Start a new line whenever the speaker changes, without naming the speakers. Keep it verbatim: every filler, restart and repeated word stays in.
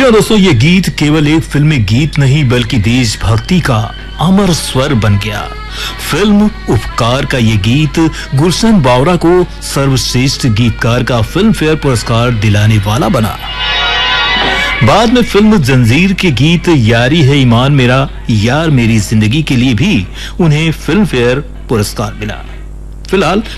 जी दोस्तों, ये गीत केवल एक फिल्मी गीत नहीं बल्कि देशभक्ति का अमर स्वर बन गया। फिल्म उपकार का ये गीत गुलशन बावरा को सर्वश्रेष्ठ गीतकार का फिल्म फेयर पुरस्कार दिलाने वाला बना। बाद में फिल्म जंजीर के गीत यारी है ईमान मेरा यार मेरी जिंदगी के लिए भी उन्हें फिल्म फेयर पुरस्कार मिला। फिलहाल